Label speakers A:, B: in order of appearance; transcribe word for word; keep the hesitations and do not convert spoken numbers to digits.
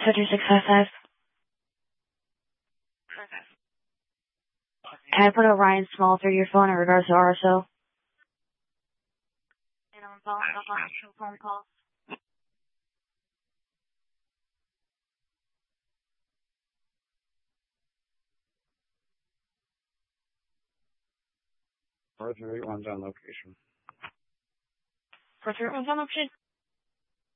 A: Cedric six five five. Can I put a Ryan Small through your phone in regards to R S O? And I'm following up on two phone calls.
B: four three eight one's on location.
A: four three eight one's on location?